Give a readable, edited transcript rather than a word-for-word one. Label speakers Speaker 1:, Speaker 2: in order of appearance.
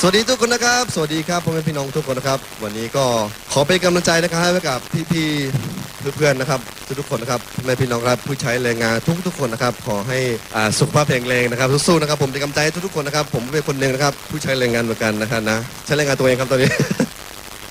Speaker 1: สวัสดีทุกคนนะครับสวัสดีครับพ่อแม่พี่น้องทุกคนนะครับวันนี้ก็ขอเป็นกำลังใจนะครับให้กับพี่ๆเพื่อนๆนะครับทุกคนนะครับพ่อแม่พี่น้องครับผู้ใช้แรงงานทุกคนนะครับขอให้สุขภาพแข็งแรงนะครับสู้ๆนะครับผมเป็นกำลังใจให้ทุกคนนะครับผมเป็นคนหนึ่งนะครับผู้ใช้แรงงานเหมือนกันนะครับนะใช้แรงงานตัวเองครับตอนนี้